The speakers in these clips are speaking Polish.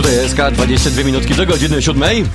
Tutaj SK, 22 minutki do godziny 7.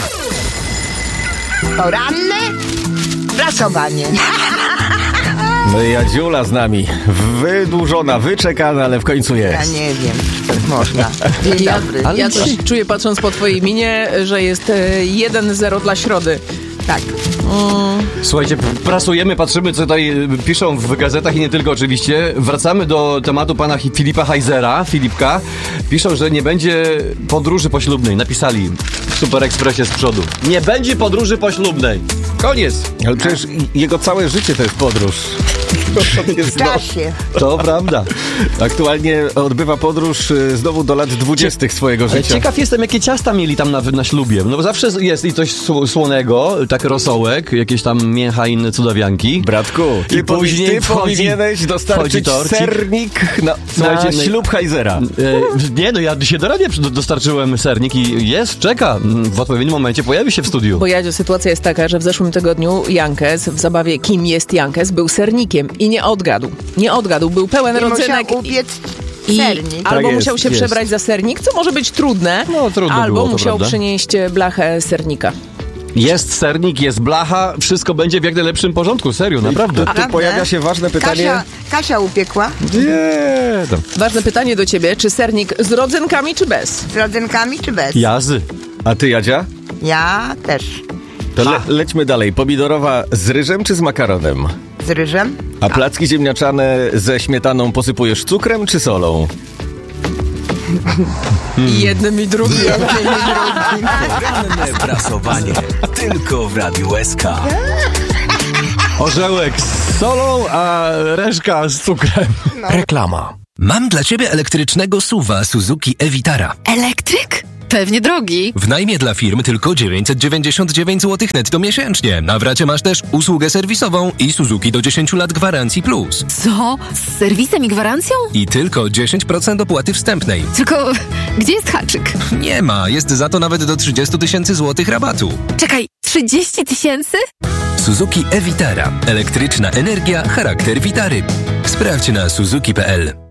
Poranne prasowanie. No i Jadziula z nami. Wydłużona, wyczekana, ale w końcu Ja jest. nie wiem, czy tak można. Dzień dobry. Ja coś czuję, patrząc po twojej minie, że jest 1-0 dla Środy. Tak. Słuchajcie, prasujemy, patrzymy, co tutaj piszą w gazetach i nie tylko oczywiście. Wracamy do tematu pana Filipa Heisera, Filipka. Piszą, że nie będzie podróży poślubnej. Napisali w Super Expressie z przodu. Nie będzie podróży poślubnej. Koniec. Ale przecież jego całe życie to jest podróż. W czasie. To prawda. Aktualnie odbywa podróż znowu do lat 20. swojego Ale życia. ciekaw jestem, jakie ciasta mieli tam na ślubie. No bo zawsze jest i coś słonego, tak rosołek, jakieś tam mięcha i inne cudawianki. Bratku, I później ty powinieneś dostarczyć torcik. sernik na Słuchajcie, ślub Heisera. Nie, no ja się do radia dostarczyłem sernik i czeka. W odpowiednim momencie pojawi się w studiu. Bo Jadziu, sytuacja jest taka, że w zeszłym tygodniu Jankes w zabawie Kim jest Jankes był sernikiem i nie odgadł. Nie odgadł, był pełen I rodzynek. musiał upiec sernik. Albo Tak musiał jest, się jest. przebrać za sernik, co może być trudne. No, trudno albo było, to musiał prawda. przynieść blachę sernika. Jest sernik, jest blacha, wszystko będzie w jak najlepszym porządku, serio, naprawdę. Tu pojawia się ważne pytanie. Kasia upiekła Nie, tam. Ważne pytanie do ciebie, czy sernik z rodzynkami, czy bez? z rodzynkami czy bez? Jazy. A ty, Jadzia? Ja też. To lećmy dalej. Pomidorowa z ryżem czy z makaronem? Z ryżem. A placki ziemniaczane ze śmietaną posypujesz cukrem czy solą? I jednym i drugim. Poranne prasowanie. Tylko w Radiu SK. Orzełek z solą, a reszka z cukrem. Reklama. Mam dla ciebie elektrycznego SUV-a Suzuki e-Vitara. Elektryk? Pewnie drogi. W najmie dla firm tylko 999 zł netto miesięcznie. Na wracie masz też usługę serwisową i Suzuki do 10 lat gwarancji plus. Co? Z serwisem i gwarancją? I tylko 10% opłaty wstępnej. Tylko gdzie jest haczyk? Nie ma, jest za to nawet do 30 000 złotych rabatu. Czekaj, 30 000? Suzuki e-Vitara. Elektryczna energia, charakter Vitary. Sprawdź na suzuki.pl.